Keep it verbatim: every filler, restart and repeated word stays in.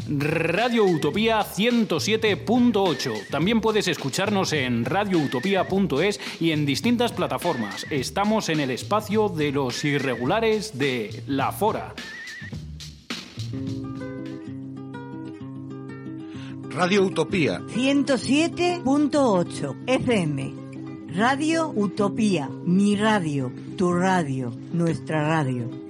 Radio Utopía ciento siete punto ocho. También puedes escucharnos en radio utopía punto es y en distintas plataformas. Estamos en el espacio de los irregulares de La Fora. Radio Utopía ciento siete punto ocho F M. Radio Utopía, mi radio, tu radio, nuestra radio.